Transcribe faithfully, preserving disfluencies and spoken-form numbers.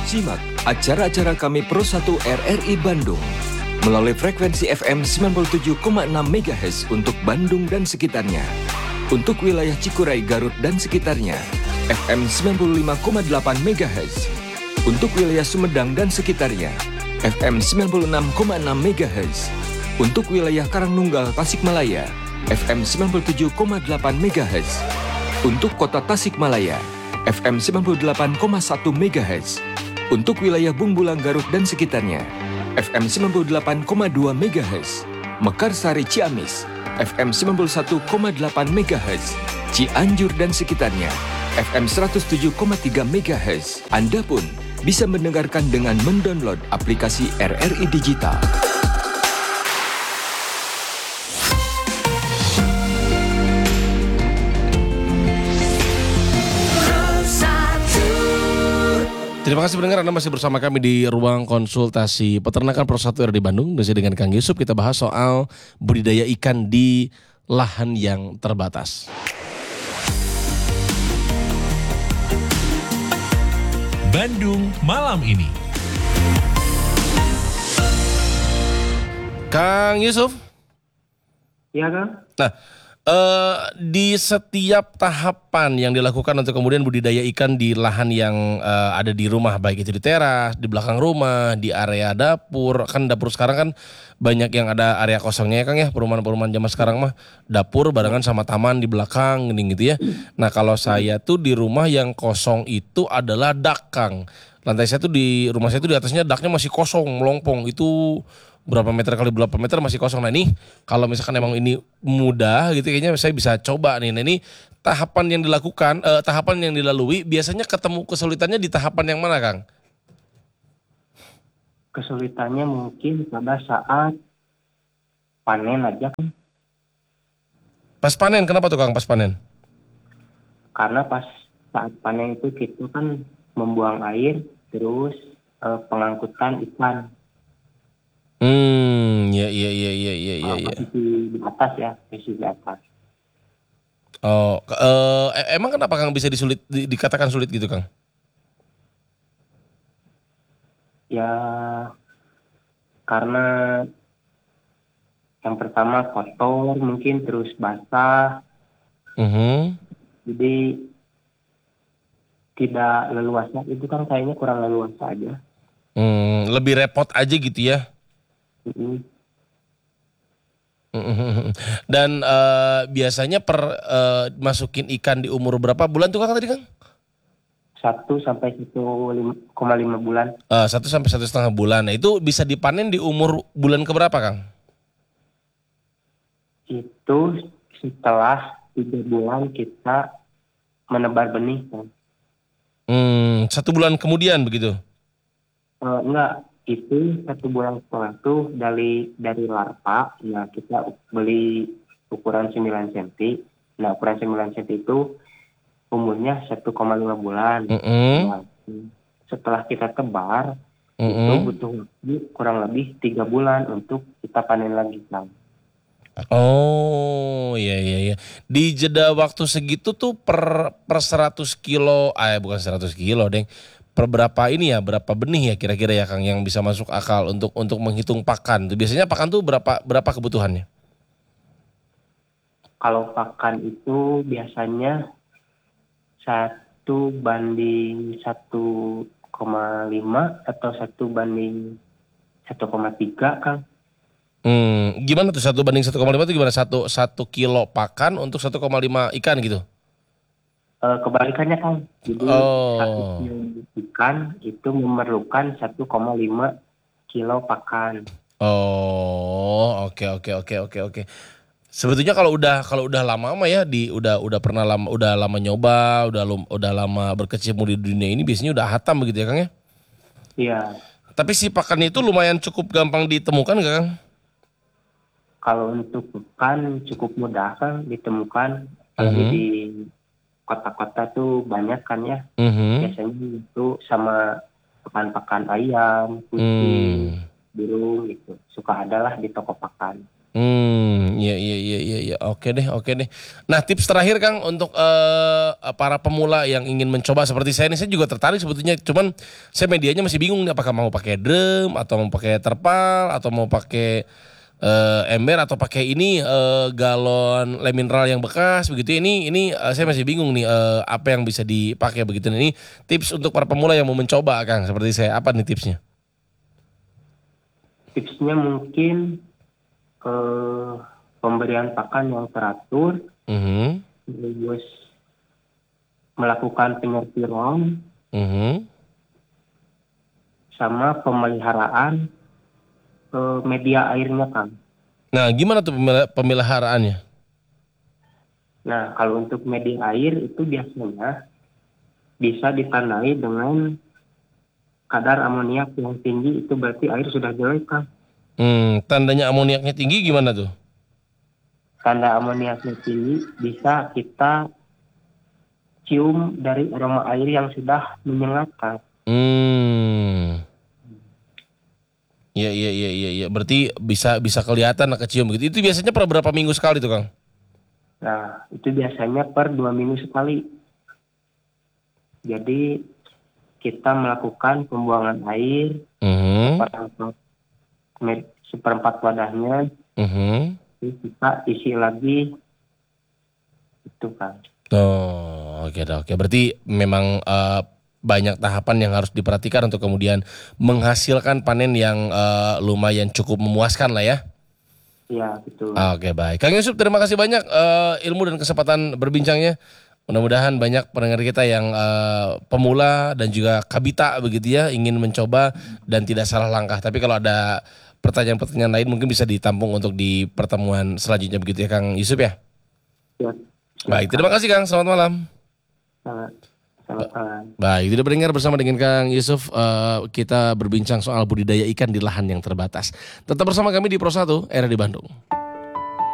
Simak acara-acara kami Pro satu R R I Bandung melalui frekuensi F M sembilan puluh tujuh koma enam megahertz untuk Bandung dan sekitarnya. Untuk wilayah Cikuray, Garut dan sekitarnya, F M sembilan puluh lima koma delapan megahertz. Untuk wilayah Sumedang dan sekitarnya, F M sembilan puluh enam koma enam megahertz. Untuk wilayah Karangnunggal, Tasikmalaya, F M sembilan puluh tujuh koma delapan megahertz. Untuk kota Tasikmalaya, F M sembilan puluh delapan koma satu megahertz. Untuk wilayah Bungbulang, Garut dan sekitarnya, F M sembilan puluh delapan koma dua megahertz. Mekarsari, Ciamis, F M sembilan puluh satu koma delapan megahertz. Cianjur dan sekitarnya, F M seratus tujuh koma tiga megahertz. Anda pun bisa mendengarkan dengan mendownload aplikasi R R I Digital. Terima kasih pendengar, Anda masih bersama kami di ruang konsultasi peternakan Pro satu R R I Bandung. Masih dengan Kang Yusuf, kita bahas soal budidaya ikan di lahan yang terbatas. Bandung malam ini. Kang Yusuf. Iya, Kang. Nah, eh, di setiap tahapan yang dilakukan untuk kemudian budidaya ikan di lahan yang eh, ada di rumah, baik itu di teras, di belakang rumah, di area dapur. Kan dapur sekarang kan banyak yang ada area kosongnya ya Kang ya, perumahan-perumahan zaman sekarang mah dapur barengan sama taman di belakang gini gitu ya. Nah kalau saya tuh di rumah yang kosong itu adalah dak Kang. Lantai saya tuh di rumah saya tuh di atasnya daknya masih kosong, melompong. Itu berapa meter kali berapa meter masih kosong. Nah ini kalau misalkan emang ini mudah gitu kayaknya saya bisa coba nih. Nah ini tahapan yang dilakukan, eh, tahapan yang dilalui biasanya ketemu kesulitannya di tahapan yang mana Kang? Kesulitannya mungkin pada saat panen aja, kan? Pas panen, kenapa tuh Kang pas panen? Karena pas saat panen itu kita kan membuang air, terus eh, pengangkutan ikan. Hmm, ya ya ya ya ya ya. ya. Posisi di atas ya, posisi di atas. Oh, eh, emang kenapa Kang bisa disulit, di, dikatakan sulit gitu Kang? Ya, karena yang pertama kotor mungkin, terus basah. Uh-huh. Jadi tidak leluasa, itu kan kayaknya kurang leluasa aja. Hmm, lebih repot aja gitu ya. Mm-mm. Dan uh, biasanya per uh, masukin ikan di umur berapa bulan tuh Kang tadi Kang? Satu sampai satu koma lima bulan. Uh, satu sampai satu setengah bulan. Nah itu bisa dipanen di umur bulan keberapa Kang? Itu setelah tiga bulan kita menebar benih, kan? Hmm, satu bulan kemudian begitu? Uh, enggak, itu satu bulan setelah itu dari dari larva, ya kita beli ukuran sembilan sentimeter. Nah ukuran sembilan sentimeter itu umurnya satu koma lima bulan. Mm-hmm. Nah, setelah kita tebar, Mm-hmm. itu butuh waktu kurang lebih tiga bulan untuk kita panen lagi, kan? Oh iya iya iya. Di jeda waktu segitu tuh per per seratus kilo, eh bukan seratus kilo deng. Per berapa ini ya, berapa benih ya kira-kira ya Kang yang bisa masuk akal untuk untuk menghitung pakan. Tuh biasanya pakan tuh berapa berapa kebutuhannya? Kalau pakan itu biasanya satu banding satu koma lima atau satu banding satu koma tiga, Kang. Hmm, gimana tuh satu banding satu koma lima itu gimana? Satu satu kilo pakan untuk satu koma lima ikan gitu? Uh, kebalikannya, Kang. Jadi Oh. satu kilo ikan itu memerlukan satu koma lima kilo pakan. Oh, oke oke oke oke oke. Sebetulnya kalau udah kalau udah lama mah ya di udah udah pernah lama udah lama nyoba, udah lum, udah lama berkecimpung di dunia ini biasanya udah hatam begitu ya Kang ya? Iya. Tapi si pakan itu lumayan cukup gampang ditemukan nggak Kang? Kalau untuk pakan cukup mudah, Kang, ditemukan. Kalau Mhm. di kota-kota tuh banyak kan ya. Mhm. Biasanya itu sama pakan-pakan ayam, kucing, Hmm. burung gitu. Suka ada lah di toko pakan. Hmm, iya iya iya iya iya. Oke deh, oke deh. Nah, tips terakhir Kang untuk eh, para pemula yang ingin mencoba seperti saya ini, saya juga tertarik sebetulnya. Cuman saya medianya masih bingung nih, apakah mau pakai drum atau mau pakai terpal atau mau pakai eh, ember atau pakai ini eh, galon lem mineral yang bekas begitu. Ini ini eh, saya masih bingung nih eh, apa yang bisa dipakai begitu. Ini tips untuk para pemula yang mau mencoba Kang seperti saya. Apa nih tipsnya? Tipsnya mungkin eh, pemberian pakan yang teratur, Mhm. terus melakukan penyerpiran, Mhm. sama pemeliharaan eh, media airnya, Kang. Nah, gimana tuh pemel- pemeliharaannya? Nah, kalau untuk media air itu biasanya bisa ditandai dengan kadar amoniak yang tinggi, itu berarti air sudah jelek, Kang. Hmm, tandanya amoniaknya tinggi gimana tuh? Tanda amoniaknya tinggi bisa kita cium dari aroma air yang sudah menyengat, Kang. Hmm. Iya iya iya iya iya. Berarti bisa bisa kelihatan kecium gitu. Itu biasanya per berapa minggu sekali tuh, Kang? Nah, itu biasanya per dua minggu sekali. Jadi kita melakukan pembuangan air Mhm. seperempat, med- seperempat wadahnya, Mhm. terus kita isi lagi, itu, Kang. Oh, oke dah, oke. Berarti memang eh, banyak tahapan yang harus diperhatikan untuk kemudian menghasilkan panen yang eh, lumayan cukup memuaskan lah ya. Iya, betul. Oke, baik. Kang Yusuf, terima kasih banyak eh, ilmu dan kesempatan berbincangnya. Mudah-mudahan banyak pendengar kita yang eh, pemula dan juga kabita begitu ya, ingin mencoba dan tidak salah langkah. Tapi kalau ada pertanyaan-pertanyaan lain mungkin bisa ditampung untuk di pertemuan selanjutnya begitu ya Kang Yusuf ya. Ya, Baik, terima kasih Kang. Selamat malam. Selamat, selamat malam. Baik, tidak berdengar bersama dengan Kang Yusuf, eh, kita berbincang soal budidaya ikan di lahan yang terbatas. Tetap bersama kami di Pro satu, era di Bandung.